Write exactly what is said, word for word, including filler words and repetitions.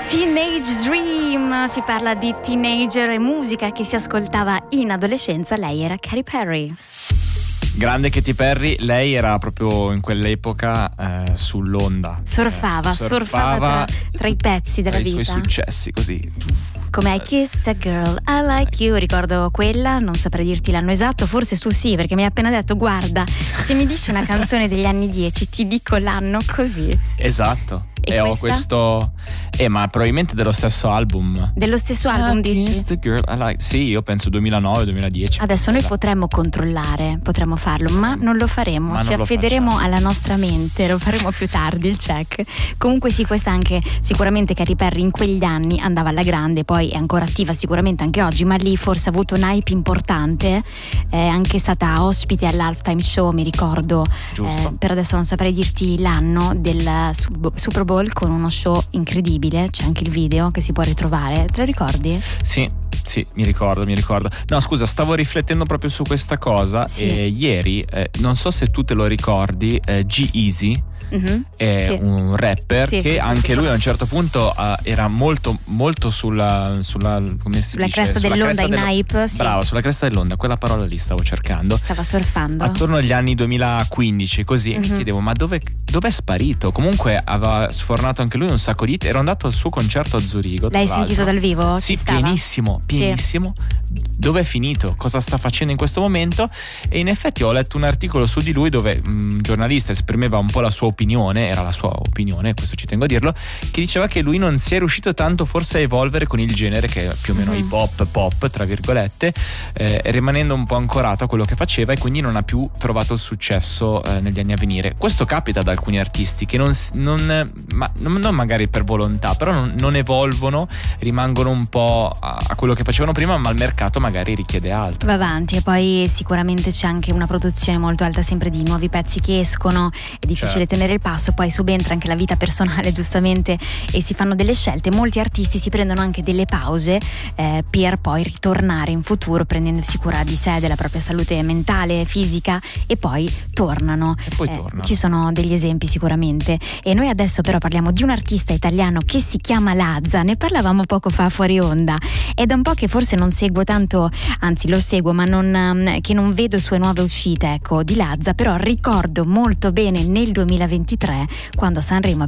Teenage Dream, si parla di teenager e musica che si ascoltava in adolescenza. Lei era Katy Perry. Grande Katy Perry, lei era proprio in quell'epoca eh, sull'onda. Surfava, eh, surfava, surfava tra, tra i pezzi della tra vita. I suoi successi, così. Come I Kissed a Girl, I Like You, ricordo quella, non saprei dirti l'anno esatto, forse tu sì, perché mi hai appena detto, guarda, se mi dici una canzone degli anni dieci ti dico l'anno così. Esatto. E, e questa? ho questo eh ma probabilmente dello stesso album dello stesso album I dici? Kissed a Girl, I Like. Sì, io penso duemilanove duemiladieci. Adesso noi potremmo controllare, potremmo farlo, ma non lo faremo, ma ci non affideremo alla nostra mente, lo faremo più tardi il check. Comunque sì, questa anche sicuramente Katy Perry in quegli anni andava alla grande, poi è ancora attiva sicuramente anche oggi, ma lì forse ha avuto un hype importante, è anche stata ospite all'Halftime Show, mi ricordo, eh, per adesso non saprei dirti l'anno, del Super Bowl, con uno show incredibile, c'è anche il video che si può ritrovare, te lo ricordi? Sì, sì, mi ricordo, mi ricordo. No, scusa, stavo riflettendo proprio su questa cosa, sì. E ieri, eh, non so se tu te lo ricordi, eh, G-Eazy mm-hmm. è sì. un rapper sì, che sì, anche sì, lui sì. a un certo punto uh, era molto molto sulla sulla come si sulla dice? cresta sulla dell'onda, cresta in hype, sì. Bravo, sulla cresta dell'onda, quella parola lì stavo cercando. Stava surfando attorno agli anni duemilaquindici, così mm-hmm. mi chiedevo ma dove dov'è sparito? Comunque aveva sfornato anche lui un sacco di, ero andato al suo concerto a Zurigo. L'hai sentito dal vivo? Sì, pienissimo, pienissimo. Sì. Dove è finito? Cosa sta facendo in questo momento? E in effetti ho letto un articolo su di lui dove un giornalista esprimeva un po' la sua opinione, era la sua opinione, questo ci tengo a dirlo, che diceva che lui non si è riuscito tanto forse a evolvere con il genere, che è più o meno mm. hip hop, pop tra virgolette, eh, rimanendo un po' ancorato a quello che faceva e quindi non ha più trovato il successo eh, negli anni a venire. Questo capita ad alcuni artisti che non, non, ma, non magari per volontà, però non, non evolvono, rimangono un po' a, a quello che facevano prima, ma il mercato magari richiede altro. Va avanti, e poi sicuramente c'è anche una produzione molto alta sempre di nuovi pezzi che escono, è difficile certo. tenere il passo, poi subentra anche la vita personale giustamente e si fanno delle scelte. Molti artisti si prendono anche delle pause eh, per poi ritornare in futuro prendendosi cura di sé, della propria salute mentale, fisica, e poi tornano. E poi eh, tornano. Ci sono degli esempi sicuramente, e noi adesso però parliamo di un artista italiano che si chiama Lazza. Ne parlavamo poco fa fuori onda, è da un po' che forse non seguo tanto, anzi lo seguo ma non, che non vedo sue nuove uscite, ecco, di Lazza, però ricordo molto bene nel duemilaventitré quando a Sanremo